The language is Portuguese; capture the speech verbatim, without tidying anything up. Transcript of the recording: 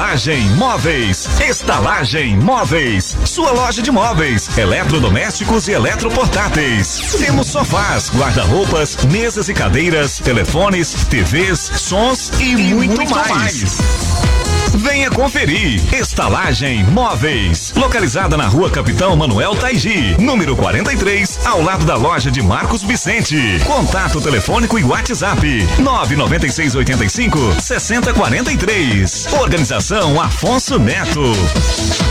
Estalagem Móveis. Estalagem Móveis. Sua loja de móveis, eletrodomésticos e eletroportáteis. Temos sofás, guarda-roupas, mesas e cadeiras, telefones, T Vs, sons e, e muito, muito mais. mais. Venha conferir. Estalagem Móveis. Localizada na rua Capitão Manuel Taigi, número quarenta e três, ao lado da loja de Marcos Vicente. Contato telefônico e WhatsApp nove nove seis oito cinco, seis zero quatro três. Organização Afonso Neto.